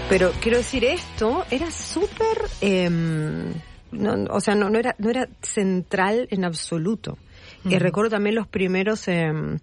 Pero quiero decir, esto era súper... no era central en absoluto. Recuerdo también los primeros... el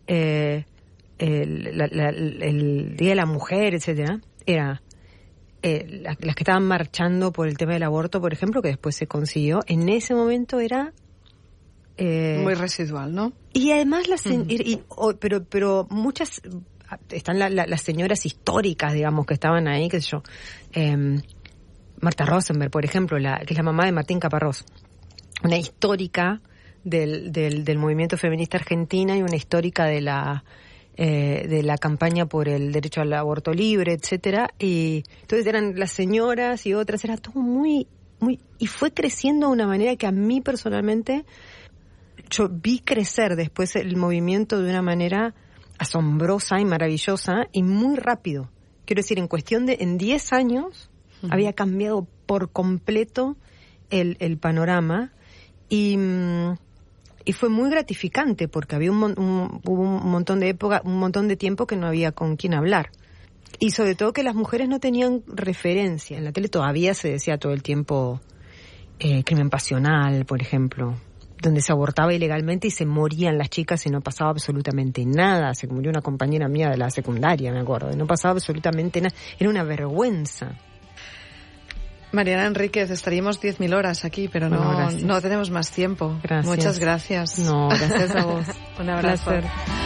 Día de la Mujer, etcétera, era las que estaban marchando por el tema del aborto, por ejemplo, que después se consiguió, en ese momento era muy residual, ¿no? Y además pero muchas están las señoras históricas, digamos, que estaban ahí, qué sé yo, Marta Rosenberg, por ejemplo, que es la mamá de Martín Caparrós, una histórica del movimiento feminista argentina y una histórica de la campaña por el derecho al aborto libre, etcétera, y entonces eran las señoras y otras, era todo muy, y fue creciendo de una manera que a mí personalmente, yo vi crecer después el movimiento de una manera asombrosa y maravillosa y muy rápido. Quiero decir, en 10 años había cambiado por completo el panorama y fue muy gratificante porque había hubo un montón de tiempo que no había con quién hablar. Y sobre todo que las mujeres no tenían referencia. En la tele todavía se decía todo el tiempo crimen pasional, por ejemplo, donde se abortaba ilegalmente y se morían las chicas y no pasaba absolutamente nada. Se murió una compañera mía de la secundaria, me acuerdo, y no pasaba absolutamente nada. Era una vergüenza. Mariana Enríquez, estaríamos 10.000 horas aquí, pero no tenemos más tiempo. Gracias. Muchas gracias. No, gracias a vos. Un abrazo. Placer.